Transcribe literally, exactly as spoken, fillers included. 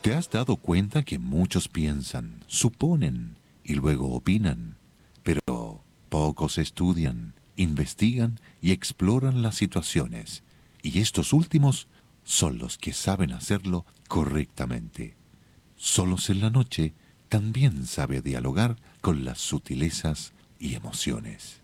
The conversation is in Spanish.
¿Te has dado cuenta que muchos piensan, suponen y luego opinan, pero pocos estudian, investigan y exploran las situaciones? Y estos últimos son los que saben hacerlo correctamente. Solos en la noche también sabe dialogar con las sutilezas y emociones.